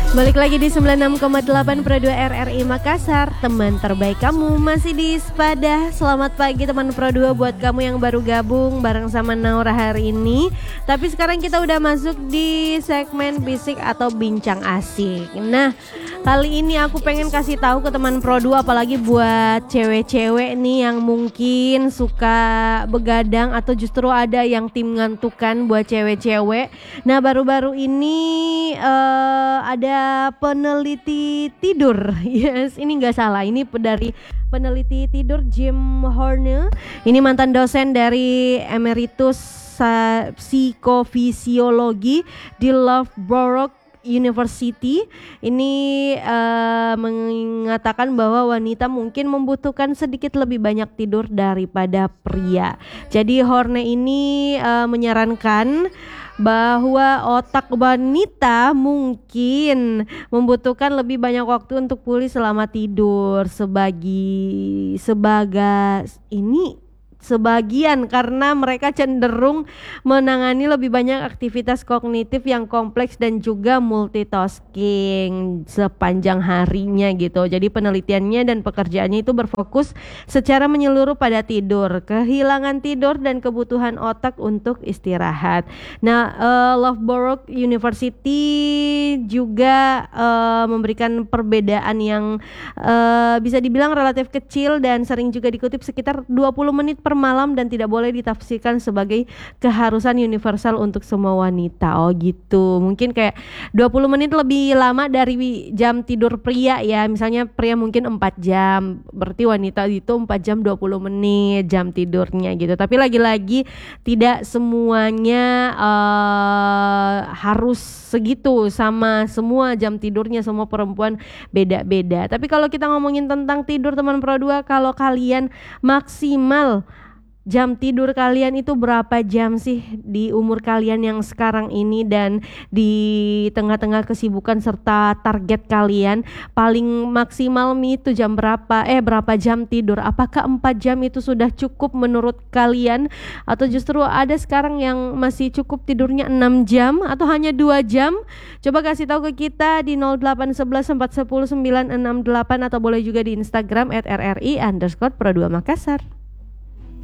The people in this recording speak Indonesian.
Balik lagi di 96,8 Pro 2 RRI Makassar. Teman terbaik kamu masih di Sepada. Selamat pagi teman Pro 2 buat kamu yang baru gabung bareng sama Naura hari ini. Tapi sekarang kita udah masuk di segmen bisik atau bincang asik. Nah, kali ini aku pengen kasih tahu ke teman Pro 2, apalagi buat cewek-cewek nih yang mungkin suka begadang atau justru ada yang tim ngantukan buat cewek-cewek. Nah, baru-baru ini ada peneliti tidur. Yes, ini nggak salah. Ini dari peneliti tidur Jim Horner. Ini mantan dosen dari Emeritus Psikofisiologi di Loughborough University. Ini mengatakan bahwa wanita mungkin membutuhkan sedikit lebih banyak tidur daripada pria. Jadi Horne ini menyarankan bahwa otak wanita mungkin membutuhkan lebih banyak waktu untuk pulih selama tidur sebagian karena mereka cenderung menangani lebih banyak aktivitas kognitif yang kompleks dan juga multitasking sepanjang harinya gitu. Jadi penelitiannya dan pekerjaannya itu berfokus secara menyeluruh pada tidur, kehilangan tidur dan kebutuhan otak untuk istirahat. Nah, Loughborough University juga memberikan perbedaan yang bisa dibilang relatif kecil dan sering juga dikutip sekitar 20 menit per malam dan tidak boleh ditafsirkan sebagai keharusan universal untuk semua wanita. Oh gitu. Mungkin kayak 20 menit lebih lama dari jam tidur pria ya. Misalnya pria mungkin 4 jam. Berarti wanita itu 4 jam 20 menit jam tidurnya gitu. Tapi lagi-lagi tidak semuanya harus segitu sama semua jam tidurnya. Semua perempuan beda-beda. Tapi kalau kita ngomongin tentang tidur teman Pro 2, kalau kalian maksimal jam tidur kalian itu berapa jam sih di umur kalian yang sekarang ini dan di tengah-tengah kesibukan serta target kalian, paling maksimal itu jam berapa jam tidur? Apakah 4 jam itu sudah cukup menurut kalian atau justru ada sekarang yang masih cukup tidurnya 6 jam atau hanya 2 jam? Coba kasih tahu ke kita di 0811 410 968 atau boleh juga di Instagram @rri_pro2 Makassar.